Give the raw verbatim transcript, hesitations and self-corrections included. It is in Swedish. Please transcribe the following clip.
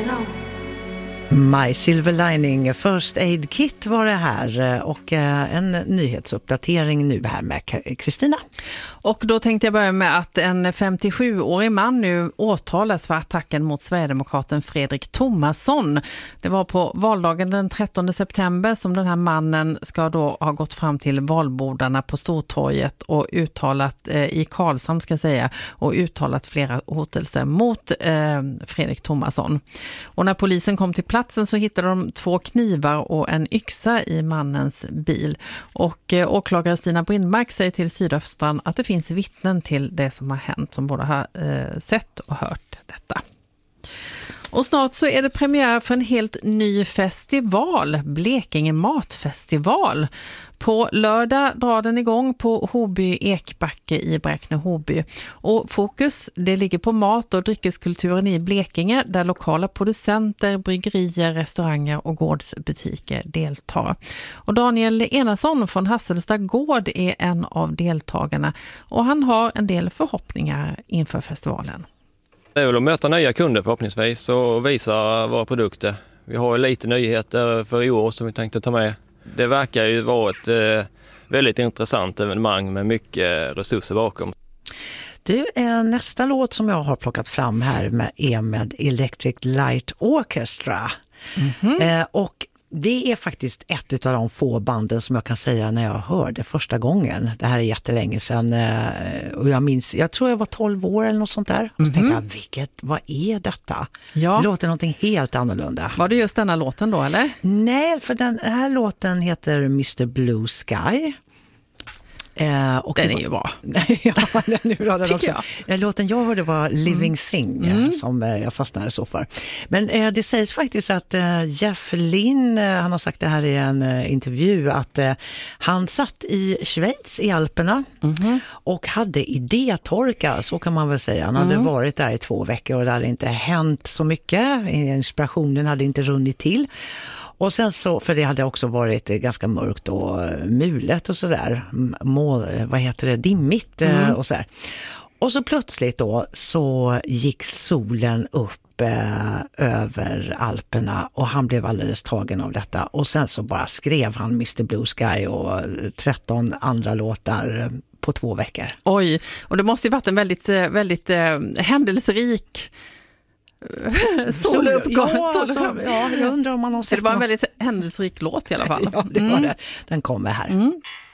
My Silver Lining First Aid Kit var det här, och en nyhetsuppdatering nu här med Kristina. Och då tänkte jag börja med att en femtiosjuårig man nu åtalas för attacken mot Sverigedemokraten Fredrik Thomasson. Det var på valdagen den trettonde september som den här mannen ska då ha gått fram till valbordarna på Stortorget och uttalat eh, i Karlshamn ska jag säga och uttalat flera hotelser mot eh, Fredrik Thomasson. Och när polisen kom till platsen så hittade de två knivar och en yxa i mannens bil. Och eh, åklagare Stina Brindmark säger till Sydöstran att det finns vittnen till det som har hänt som både har eh, sett och hört detta. Och snart så är det premiär för en helt ny festival, Blekinge matfestival. På lördag drar den igång på Hoby Ekbacke i Bräkne-Hoby. Och fokus det ligger på mat- och dryckeskulturen i Blekinge där lokala producenter, bryggerier, restauranger och gårdsbutiker deltar. Och Daniel Enarsson från Hasselstad gård är en av deltagarna och han har en del förhoppningar inför festivalen. Det är väl att möta nya kunder förhoppningsvis och visa våra produkter. Vi har lite nyheter för i år som vi tänkte ta med. Det verkar ju vara ett eh, väldigt intressant evenemang med mycket resurser bakom. Du, eh, nästa låt som jag har plockat fram här med, är med Electric Light Orchestra. Mm-hmm. Eh, och det är faktiskt ett av de få banden som jag kan säga när jag hörde första gången. Det här är jättelänge sedan och jag minns, jag tror jag var tolv år eller något sånt där. Och så mm-hmm. tänkte jag, vilket, vad är detta? Ja. Det låter någonting helt annorlunda. Var det just denna låten då eller? Nej, för den här låten heter mister Blue Sky. Eh, och den var, är ju bra. Ja, den är bra den också. Jag. Låten jag hörde var Living mm. Thing mm. som eh, jag fastnade så för. Men eh, det sägs faktiskt att eh, Jeff Lynne, eh, han har sagt det här i en eh, intervju, att eh, han satt i Schweiz i Alperna mm. och hade idétorka, så kan man väl säga. Han hade mm. varit där i två veckor och det hade inte hänt så mycket. Inspirationen hade inte runnit till. Och sen så, för det hade också varit ganska mörkt och mulet och sådär, mål, vad heter det, dimmigt mm. och sådär. Och så plötsligt då så gick solen upp eh, över Alperna och han blev alldeles tagen av detta. Och sen så bara skrev han mister Blue Sky och tretton andra låtar på två veckor. Oj, och det måste ju varit en väldigt, väldigt eh, händelserik soluppgång. Ja, så, ja, jag undrar om man har sett det var en något. väldigt händelserik låt i alla fall. Ja, det var mm. det. Den kommer här. Mm.